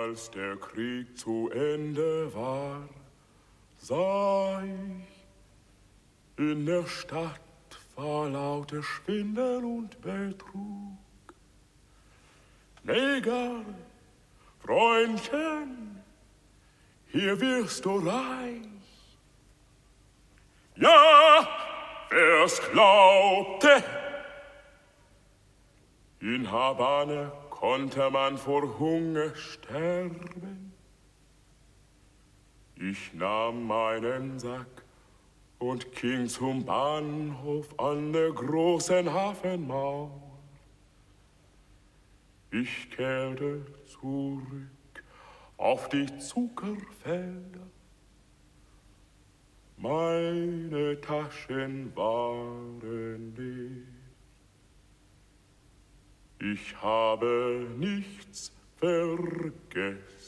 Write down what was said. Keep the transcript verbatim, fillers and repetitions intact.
Als der Krieg zu Ende war, sah ich, in der Stadt war lauter Schwindel und Betrug. Neger, Freundchen, hier wirst du reich. Ja, wer's glaubte, in Havana konnte man vor Hunger sterben. Ich nahm meinen Sack und ging zum Bahnhof an der großen Hafenmauer. Ich kehrte zurück auf die Zuckerfelder. Meine Taschen waren leer. Ich habe nichts vergessen.